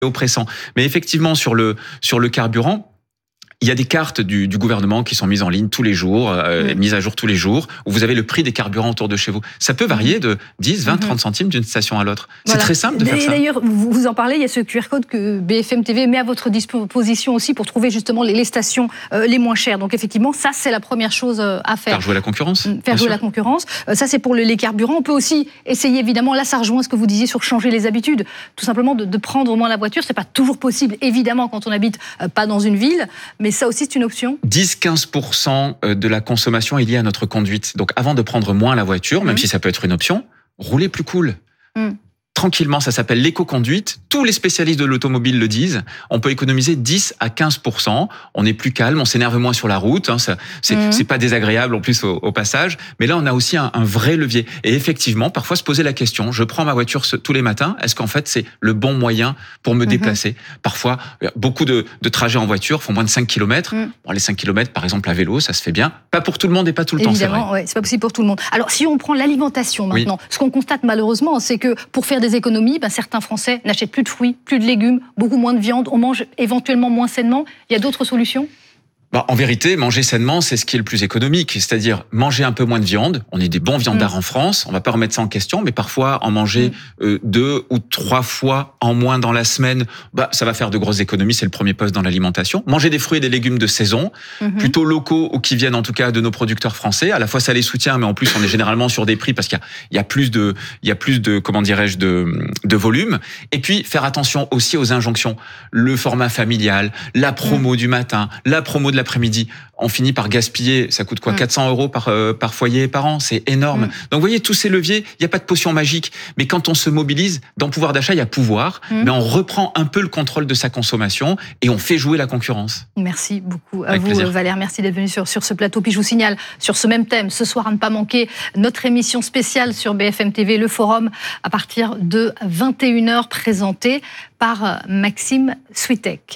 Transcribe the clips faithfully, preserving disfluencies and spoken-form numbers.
oppressant. Mais effectivement, sur le, sur le carburant, il y a des cartes du, du gouvernement qui sont mises en ligne tous les jours, euh, mmh. mises à jour tous les jours, où vous avez le prix des carburants autour de chez vous. Ça peut varier de dix, vingt, mmh. trente centimes d'une station à l'autre. Voilà. C'est très simple de faire et ça. D'ailleurs, vous, vous en parlez, il y a ce Q R code que B F M T V met à votre disposition aussi pour trouver justement les, les stations euh, les moins chères. Donc effectivement, ça c'est la première chose à faire. Faire jouer la concurrence. Faire jouer sûr. la concurrence. Euh, ça c'est pour le, les carburants. On peut aussi essayer, évidemment, là ça rejoint ce que vous disiez sur changer les habitudes. Tout simplement de, de prendre moins la voiture. C'est pas toujours possible, évidemment, quand on n'habite euh, pas dans une ville. Mais ça aussi c'est une option. dix à quinze pour cent de la consommation est liée à notre conduite. Donc avant de prendre moins la voiture, même mmh. si ça peut être une option, roulez plus cool. Mmh. Tranquillement, ça s'appelle l'éco-conduite. Tous les spécialistes de l'automobile le disent. On peut économiser dix à quinze pour cent. On est plus calme, on s'énerve moins sur la route. Hein, ça, c'est, mmh. c'est pas désagréable en plus au, au passage. Mais là, on a aussi un, un vrai levier. Et effectivement, parfois se poser la question, je prends ma voiture ce, tous les matins, est-ce qu'en fait c'est le bon moyen pour me mmh. déplacer? Parfois, beaucoup de, de trajets en voiture font moins de cinq kilomètres. Mmh. Bon, les cinq kilomètres, par exemple, à vélo, ça se fait bien. Pas pour tout le monde et pas tout le Évidemment, temps, c'est vrai. Ouais, c'est pas possible pour tout le monde. Alors, si on prend l'alimentation maintenant, oui. ce qu'on constate malheureusement, c'est que pour faire des économies, ben, certains Français n'achètent plus de fruits, plus de légumes, beaucoup moins de viande, on mange éventuellement moins sainement. Il y a d'autres solutions ? Bah, en vérité, manger sainement, c'est ce qui est le plus économique. C'est-à-dire manger un peu moins de viande. On est des bons viandards mmh. en France. On va pas remettre ça en question, mais parfois en manger mmh. euh, deux ou trois fois en moins dans la semaine, bah ça va faire de grosses économies. C'est le premier poste dans l'alimentation. Manger des fruits et des légumes de saison, mmh. plutôt locaux ou qui viennent en tout cas de nos producteurs français. À la fois ça les soutient, mais en plus on est généralement sur des prix parce qu'il y a, il y a plus de, il y a plus de, comment dirais-je, de, de volume. Et puis faire attention aussi aux injonctions. Le format familial, la promo mmh. du matin, la promo de l'après-midi, on finit par gaspiller, ça coûte quoi, mmh. quatre cents euros par, euh, par foyer et par an, c'est énorme. Mmh. Donc vous voyez, tous ces leviers, il n'y a pas de potion magique, mais quand on se mobilise, dans le pouvoir d'achat, il y a pouvoir, mmh. mais on reprend un peu le contrôle de sa consommation et on fait jouer la concurrence. Merci beaucoup à Avec vous, plaisir. Valère, merci d'être venu sur, sur ce plateau. Puis je vous signale, sur ce même thème, ce soir à ne pas manquer, notre émission spéciale sur B F M T V, le Forum, à partir de vingt et une heures, présentée par Maxime Switek.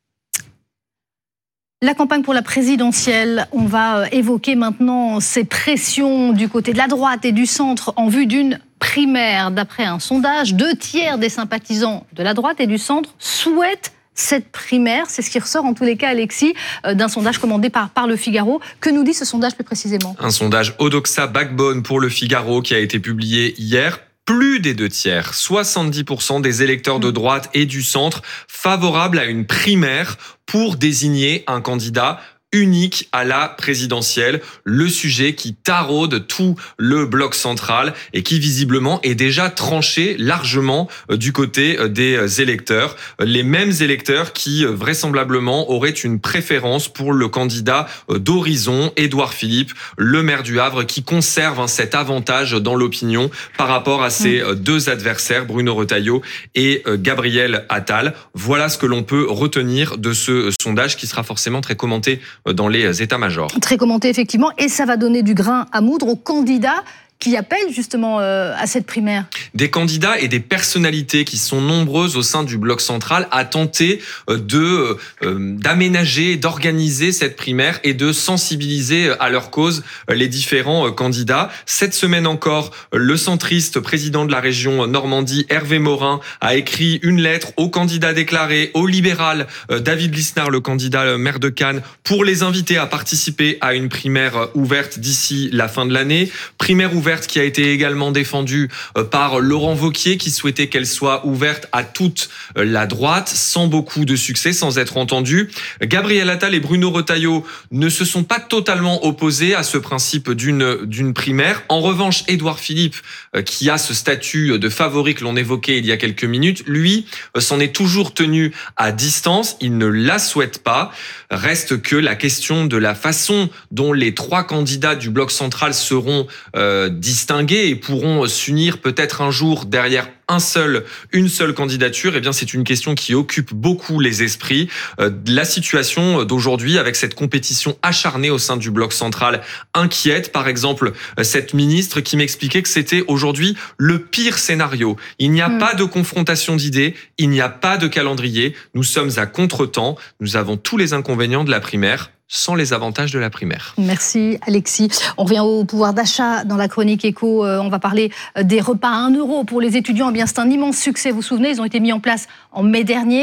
La campagne pour la présidentielle, on va évoquer maintenant ces pressions du côté de la droite et du centre en vue d'une primaire. D'après un sondage, deux tiers des sympathisants de la droite et du centre souhaitent cette primaire. C'est ce qui ressort en tous les cas, Alexis, d'un sondage commandé par, par Le Figaro. Que nous dit ce sondage plus précisément ? Un sondage Odoxa Backbone pour Le Figaro qui a été publié hier. Plus des deux tiers, soixante-dix pour cent des électeurs de droite et du centre favorables à une primaire pour désigner un candidat unique à la présidentielle, le sujet qui taraude tout le bloc central et qui visiblement est déjà tranché largement du côté des électeurs. Les mêmes électeurs qui vraisemblablement auraient une préférence pour le candidat d'Horizon, Édouard Philippe, le maire du Havre, qui conserve cet avantage dans l'opinion par rapport à ses mmh. deux adversaires, Bruno Retailleau et Gabriel Attal. Voilà ce que l'on peut retenir de ce sondage qui sera forcément très commenté dans les états-majors. Très commenté, effectivement, et ça va donner du grain à moudre aux candidats qui appellent justement euh, à cette primaire. Des candidats et des personnalités qui sont nombreuses au sein du bloc central à tenter de euh, d'aménager, d'organiser cette primaire et de sensibiliser à leur cause les différents candidats. Cette semaine encore, le centriste président de la région Normandie, Hervé Morin, a écrit une lettre aux candidats déclarés, au libéral David Lisnard, le candidat maire de Cannes, pour les inviter à participer à une primaire ouverte d'ici la fin de l'année. Primaire ouverte qui a été également défendue par Laurent Wauquiez, qui souhaitait qu'elle soit ouverte à toute la droite, sans beaucoup de succès, sans être entendu. Gabriel Attal et Bruno Retailleau ne se sont pas totalement opposés à ce principe d'une, d'une primaire. En revanche, Édouard Philippe, qui a ce statut de favori que l'on évoquait il y a quelques minutes, lui, s'en est toujours tenu à distance. Il ne la souhaite pas. Reste que la question de la façon dont les trois candidats du bloc central seront euh, distingués et pourront s'unir peut-être un jour derrière un seul, une seule candidature, eh bien c'est une question qui occupe beaucoup les esprits. Euh, la situation d'aujourd'hui, avec cette compétition acharnée au sein du bloc central, inquiète. Par exemple, cette ministre qui m'expliquait que c'était aujourd'hui le pire scénario. Il n'y a mmh. pas de confrontation d'idées, il n'y a pas de calendrier. Nous sommes à contretemps. Nous avons tous les inconvénients de la primaire, sans les avantages de la primaire. Merci Alexis. On revient au pouvoir d'achat dans la chronique éco. On va parler des repas à un euro pour les étudiants. Eh bien, c'est un immense succès. Vous vous souvenez, ils ont été mis en place en mai dernier.